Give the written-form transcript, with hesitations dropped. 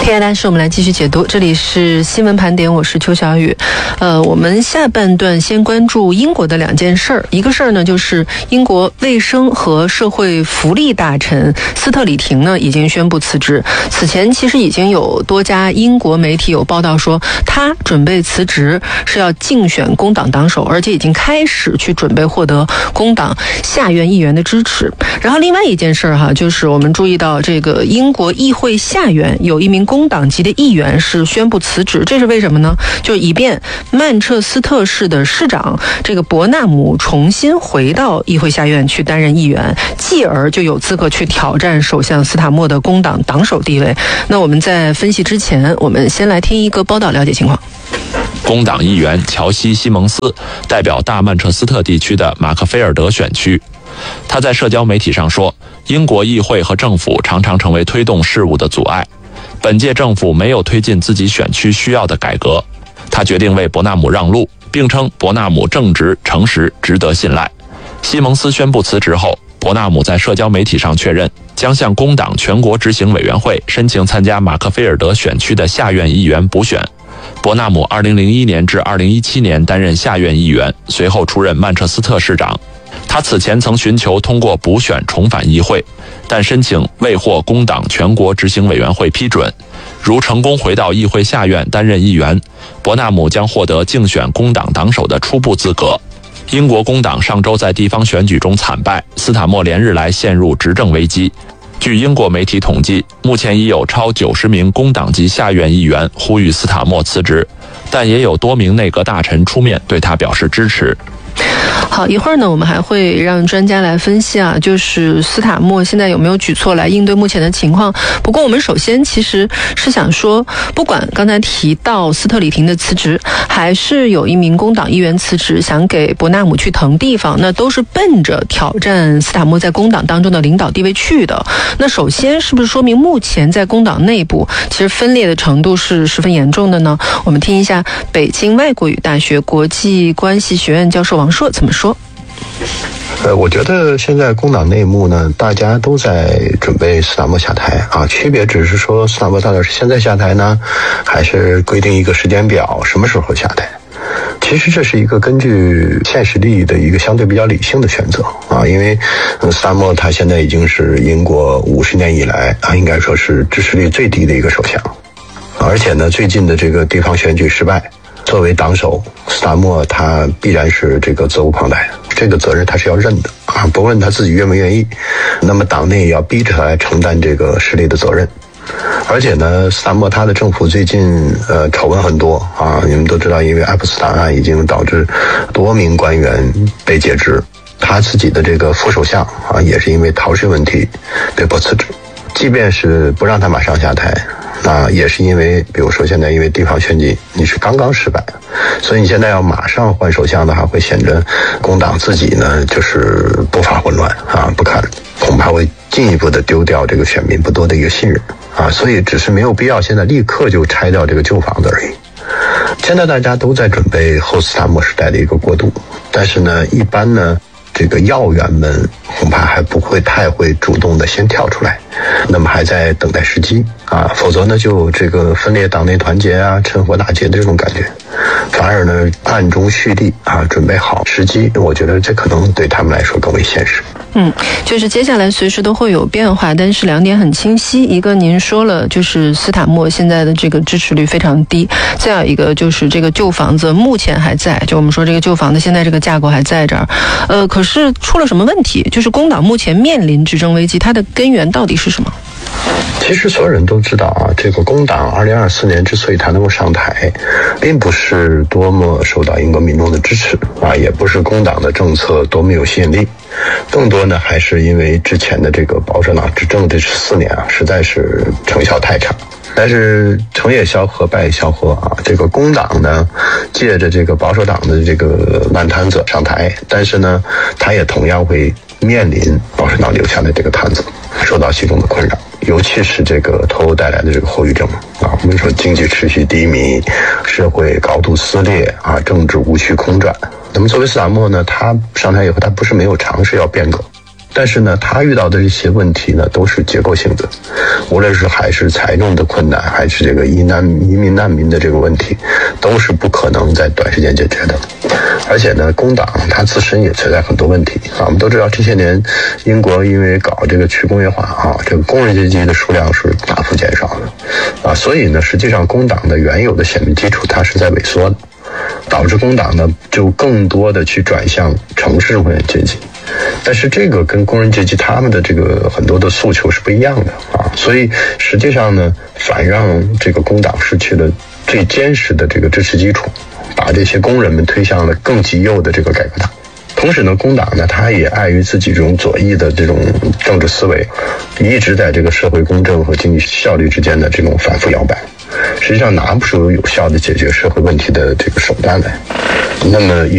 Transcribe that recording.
天涯大事，我们来继续解读。这里是新闻盘点，我是邱小雨。我们下半段先关注英国的两件事儿。一个事儿呢，就是英国卫生和社会福利大臣斯特里廷呢已经宣布辞职。此前其实已经有多家英国媒体有报道说，他准备辞职是要竞选工党党首，而且已经开始去准备获得工党下院议员的支持。然后另外一件事儿就是我们注意到这个英国议会下院有一名工党籍的议员是宣布辞职，这是为什么呢？就是以便曼彻斯特市的市长这个伯纳姆重新回到议会下院去担任议员，继而就有资格去挑战首相斯塔默的工党党首地位。那我们在分析之前，我们先来听一个报道了解情况。 工党议员乔西·西蒙斯代表大曼彻斯特地区的马克菲尔德选区。他在社交媒体上说，英国议会和政府常常成为推动事务的阻碍，本届政府没有推进自己选区需要的改革。他决定为伯纳姆让路，并称伯纳姆正直、诚实，值得信赖。西蒙斯宣布辞职后，伯纳姆在社交媒体上确认将向工党全国执行委员会申请参加马克菲尔德选区的下院议员补选。伯纳姆2001年至2017年担任下院议员，随后出任曼彻斯特市长。他此前曾寻求通过补选重返议会，但申请未获工党全国执行委员会批准。如成功回到议会下院担任议员，伯纳姆将获得竞选工党党首的初步资格。英国工党上周在地方选举中惨败，斯塔默连日来陷入执政危机。据英国媒体统计，目前已有超90名工党籍下院议员呼吁斯塔默辞职，但也有多名内阁大臣出面对他表示支持。 好，一会儿呢，我们还会让专家来分析就是斯塔默现在有没有举措来应对目前的情况。不过我们首先其实是想说，不管刚才提到斯特里廷的辞职，还是有一名工党议员辞职，想给伯纳姆去腾地方，那都是奔着挑战斯塔默在工党当中的领导地位去的。那首先是不是说明目前在工党内部其实分裂的程度是十分严重的呢？我们听一下北京外国语大学国际关系学院教授王硕怎么说。 我觉得现在工党内幕呢，大家都在准备斯塔默下台区别只是说斯塔默到底是现在下台呢，还是规定一个时间表，什么时候下台。其实这是一个根据现实利益的一个相对比较理性的选择因为斯塔默他现在已经是英国50年以来应该说是支持率最低的一个首相，而且呢，最近的这个地方选举失败，作为党首，斯塔默他必然是这个责无旁贷的，这个责任他是要认的不论他自己愿不愿意，那么党内也要逼着他来承担这个失利的责任。而且呢，斯塔默他的政府最近丑闻很多你们都知道，因为爱普斯坦案已经导致多名官员被解职，他自己的这个副首相也是因为逃税问题被迫辞职。即便是不让他马上下台，那也是因为比如说现在因为地方选举你是刚刚失败，所以你现在要马上换首相的话，会显得工党自己呢就是步伐混乱不堪，恐怕会进一步的丢掉这个选民不多的一个信任所以只是没有必要现在立刻就拆掉这个旧房子而已。现在大家都在准备后斯塔默时代的一个过渡，但是呢，一般呢这个要员们恐怕还不会太会主动的先跳出来，那么还在等待时机否则呢就这个分裂党内团结趁火打劫的这种感觉，反而呢暗中蓄力准备好时机，我觉得这可能对他们来说更为现实。 就是接下来随时都会有变化，但是两点很清晰，一个您说了，就是斯塔默现在的这个支持率非常低，再有一个就是这个旧房子目前还在，就我们说这个旧房子现在这个架构还在这儿，可是出了什么问题？就是工党目前面临执政危机，它的根源到底是什么？ 其实所有人都知道这个工党2024年之所以他能够上台，并不是多么受到英国民众的支持也不是工党的政策多么有吸引力，更多呢还是因为之前的这个保守党执政这4年实在是成效太差。但是成也萧何，败也萧何这个工党呢借着这个保守党的这个烂摊子上台，但是呢他也同样会面临保守党留下的这个摊子，受到系统的困扰，尤其是这个脱欧带来的这个后遗症我们说经济持续低迷，社会高度撕裂政治无序空转。那么作为斯塔默呢，他上台以后他不是没有尝试要变革， 但是呢，他遇到的这些问题呢，都是结构性的，无论是还是财政的困难，还是这个移民难民的这个问题，都是不可能在短时间解决的。而且呢，工党它自身也存在很多问题啊。我们都知道这些年，英国因为搞这个去工业化啊，这个工人阶级的数量是大幅减少的啊，所以呢，实际上工党的原有的选民基础它是在萎缩的，导致工党呢就更多的去转向城市工人阶级。但是这个跟工人阶级他们的这个很多的诉求是不一样的啊，所以实际上呢，反让这个工党失去了最坚实的这个支持基础，把这些工人们推向了更极右的这个改革党。同时呢，工党呢，他也碍于自己这种左翼的这种政治思维，一直在这个社会公正和经济效率之间的这种反复摇摆，实际上拿不出有效的解决社会问题的这个手段来。那么